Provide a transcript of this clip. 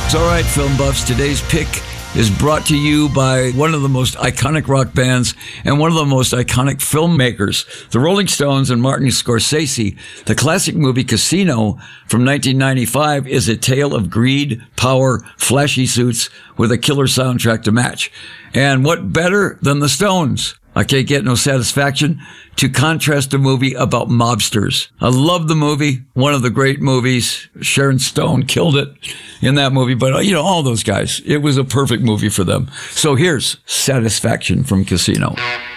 All right, film buffs, today's pick is brought to you by one of the most iconic rock bands and one of the most iconic filmmakers, the Rolling Stones and Martin Scorsese. The classic movie Casino from 1995 is a tale of greed, power, flashy suits with a killer soundtrack to match. And what better than the Stones? I can't get no satisfaction to contrast a movie about mobsters. I love the movie. One of the great movies. Sharon Stone killed it in that movie. But, you know, all those guys, it was a perfect movie for them. So here's Satisfaction from Casino.